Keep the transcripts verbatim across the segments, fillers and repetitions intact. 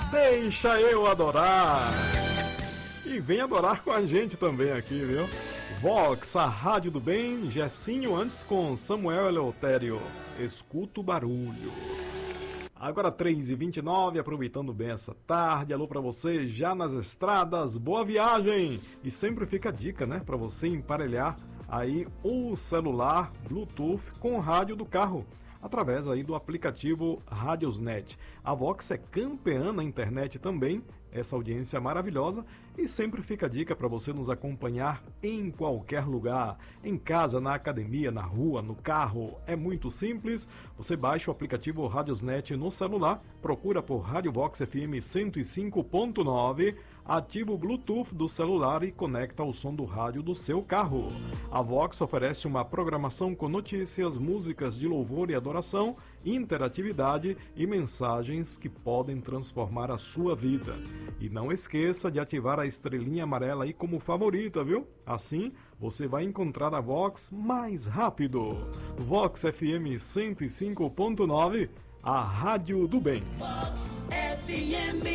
Deixa eu adorar. E vem adorar com a gente também aqui, viu? Vox, a rádio do bem, Gessinho antes com Samuel Eleutério. Escuta o barulho. Agora três e vinte e nove, aproveitando bem essa tarde, alô pra você já nas estradas, boa viagem! E sempre fica a dica, né, pra você emparelhar aí o celular Bluetooth com o rádio do carro, através aí do aplicativo Radiosnet. A Vox é campeã na internet também, essa audiência maravilhosa, e sempre fica a dica para você nos acompanhar em qualquer lugar, em casa, na academia, na rua, no carro. É muito simples, você baixa o aplicativo Radiosnet no celular, procura por Rádio Vox F M cento e cinco ponto nove, ativa o Bluetooth do celular e conecta ao som do rádio do seu carro. A Vox oferece uma programação com notícias, músicas de louvor e adoração, interatividade e mensagens que podem transformar a sua vida. E não esqueça de ativar a estrelinha amarela aí como favorita, viu? Assim, você vai encontrar a Vox mais rápido. Vox F M cento e cinco ponto nove, a rádio do bem. Vox F M.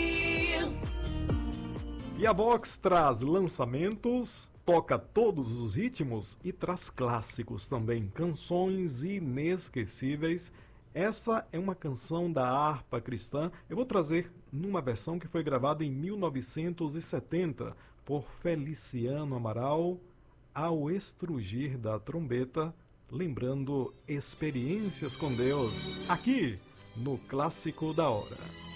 E a Vox traz lançamentos, toca todos os ritmos e traz clássicos também, canções inesquecíveis. Essa é uma canção da harpa cristã. Eu vou trazer numa versão que foi gravada em mil novecentos e setenta por Feliciano Amaral, ao estrugir da trombeta, lembrando experiências com Deus, aqui no Clássico da Hora.